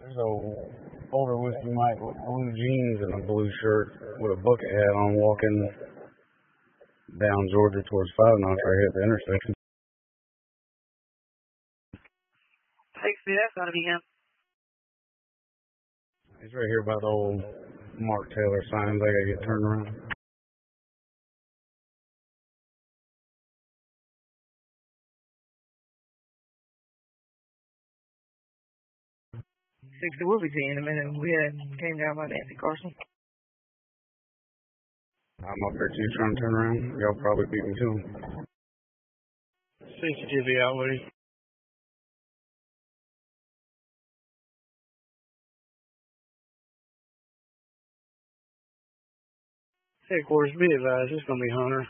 There's a older whiskey Mike with blue jeans and a blue shirt with a bucket hat on walking down Georgia towards 5 Knots right here at the intersection. Takes me, that's gotta be him. He's right here by the old Mark Taylor signs. I gotta get turned around. We'll be seeing in a minute. We came down by Nancy Carson. I'm up there too trying to turn around. Y'all probably beat me to him. CCTV out, Woody. Headquarters, be advised, it's going to be Hunter.